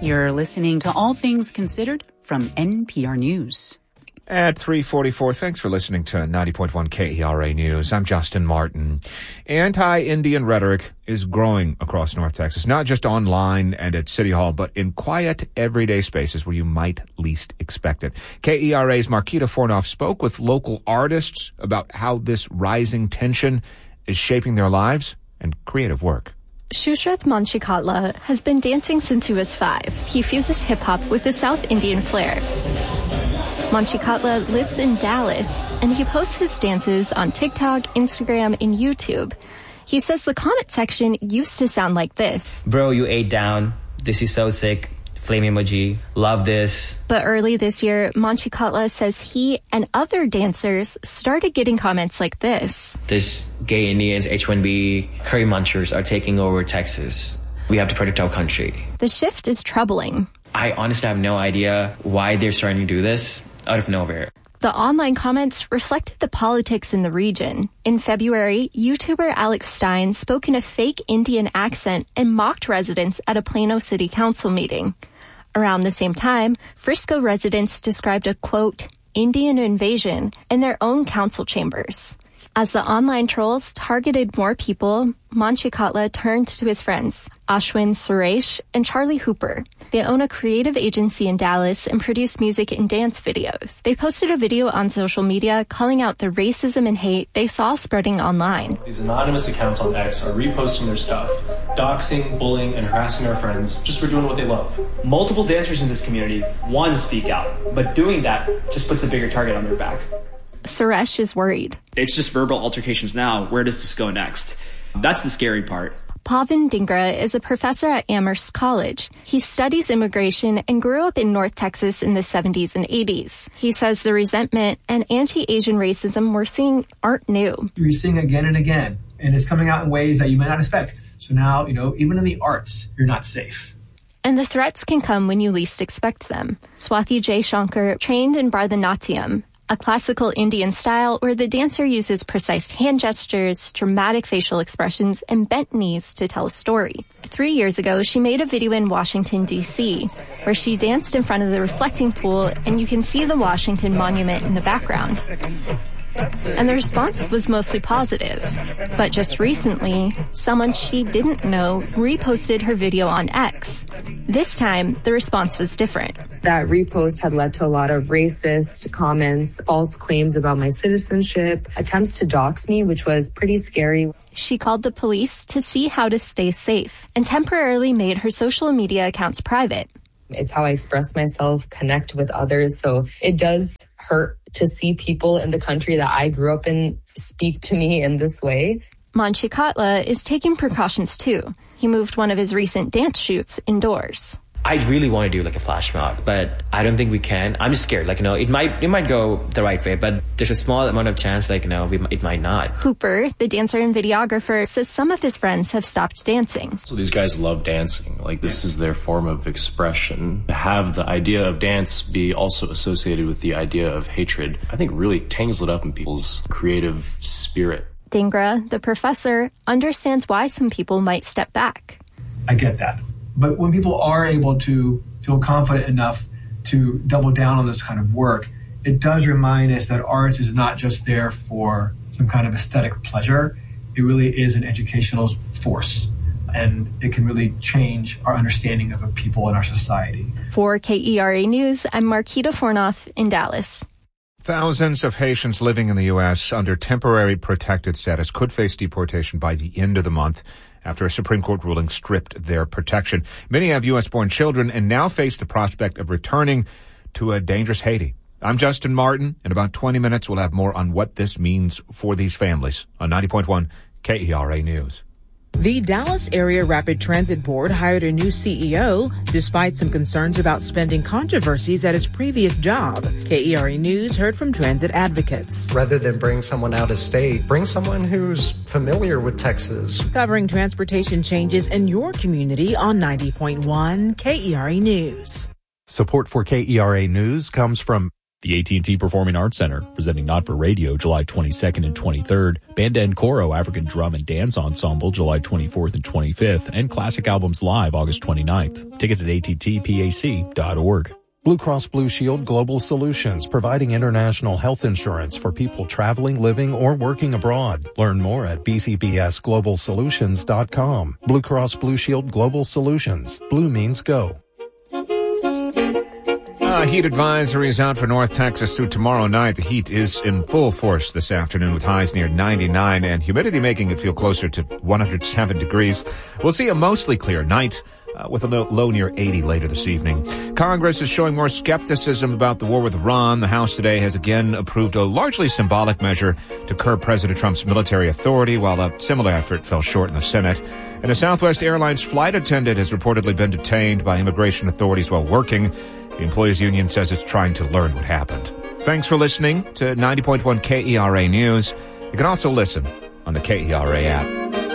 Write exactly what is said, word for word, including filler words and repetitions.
You're listening to All Things Considered from N P R News. At three forty-four, thanks for listening to ninety point one K E R A News. I'm Justin Martin. Anti-Indian rhetoric is growing across North Texas, not just online and at City Hall, but in quiet, everyday spaces where you might least expect it. K E R A's Marquita Fornoff spoke with local artists about how this rising tension is shaping their lives and creative work. Shushrath Manchikatla has been dancing since he was five. He fuses hip-hop with the South Indian flair. Manchikatla lives in Dallas, and he posts his dances on TikTok, Instagram, and YouTube. He says the comment section used to sound like this. Bro, you ate down. This is so sick. Flame emoji. Love this. But early this year, Manchikatla says he and other dancers started getting comments like this. This gay Indians, H one B, curry munchers are taking over Texas. We have to protect our country. The shift is troubling. I honestly have no idea why they're starting to do this out of nowhere. The online comments reflected the politics in the region. In February, YouTuber Alex Stein spoke in a fake Indian accent and mocked residents at a Plano City Council meeting. Around the same time, Frisco residents described a, quote, Indian invasion in their own council chambers. As the online trolls targeted more people, Manchikatla turned to his friends, Ashwin Suresh and Charlie Hooper. They own a creative agency in Dallas and produce music and dance videos. They posted a video on social media calling out the racism and hate they saw spreading online. These anonymous accounts on X are reposting their stuff, doxing, bullying, and harassing our friends just for doing what they love. Multiple dancers in this community want to speak out, but doing that just puts a bigger target on their back. Suresh is worried. It's just verbal altercations now. Where does this go next? That's the scary part. Pavan Dhingra is a professor at Amherst College. He studies immigration and grew up in North Texas in the seventies and eighties. He says the resentment and anti-Asian racism we're seeing aren't new. You're seeing again and again, and it's coming out in ways that you might not expect. So now, you know, even in the arts, you're not safe. And the threats can come when you least expect them. Swathi J. Shankar trained in Bharatanatyam, a classical Indian style where the dancer uses precise hand gestures, dramatic facial expressions, and bent knees to tell a story. Three years ago, she made a video in Washington, D C, where she danced in front of the reflecting pool, and you can see the Washington Monument in the background. And the response was mostly positive. But just recently, someone she didn't know reposted her video on X. This time, the response was different. That repost had led to a lot of racist comments, false claims about my citizenship, attempts to dox me, which was pretty scary. She called the police to see how to stay safe and temporarily made her social media accounts private. It's how I express myself, connect with others. So it does hurt to see people in the country that I grew up in speak to me in this way. Manchikatla is taking precautions too. He moved one of his recent dance shoots indoors. I really want to do like a flash mob, but I don't think we can. I'm just scared. Like, you know, it might it might go the right way, but there's a small amount of chance, like, you know, we, it might not. Hooper, the dancer and videographer, says some of his friends have stopped dancing. So these guys love dancing. Like, this is their form of expression. To have the idea of dance be also associated with the idea of hatred, I think really tangles it up in people's creative spirit. Dhingra, the professor, understands why some people might step back. I get that. But when people are able to feel confident enough to double down on this kind of work, it does remind us that arts is not just there for some kind of aesthetic pleasure. It really is an educational force, and it can really change our understanding of a people in our society. For K E R A News, I'm Marquita Fornoff in Dallas. Thousands of Haitians living in the U S under temporary protected status could face deportation by the end of the month after a Supreme Court ruling stripped their protection. Many have U S-born children and now face the prospect of returning to a dangerous Haiti. I'm Justin Martin. In about twenty minutes, we'll have more on what this means for these families on ninety point one K E R A News. The Dallas Area Rapid Transit Board hired a new C E O despite some concerns about spending controversies at his previous job. K E R A News heard from transit advocates. Rather than bring someone out of state, bring someone who's familiar with Texas. Covering transportation changes in your community on ninety point one K E R A News. Support for K E R A News comes from The A T and T Performing Arts Center, presenting Not for Radio July twenty-second and twenty-third, Banda and Coro African Drum and Dance Ensemble July twenty-fourth and twenty-fifth, and Classic Albums Live August twenty-ninth. Tickets at A T T P A C dot org. Blue Cross Blue Shield Global Solutions, providing international health insurance for people traveling, living, or working abroad. Learn more at b c b s global solutions dot com. Blue Cross Blue Shield Global Solutions. Blue means go. Uh, heat advisory is out for North Texas through tomorrow night. The heat is in full force this afternoon with highs near ninety-nine and humidity making it feel closer to one hundred seven degrees. We'll see a mostly clear night uh, with a low, low near eighty later this evening. Congress is showing more skepticism about the war with Iran. The House today has again approved a largely symbolic measure to curb President Trump's military authority, while a similar effort fell short in the Senate. And a Southwest Airlines flight attendant has reportedly been detained by immigration authorities while working. The employees union says it's trying to learn what happened. Thanks for listening to ninety point one K E R A News. You can also listen on the K E R A app.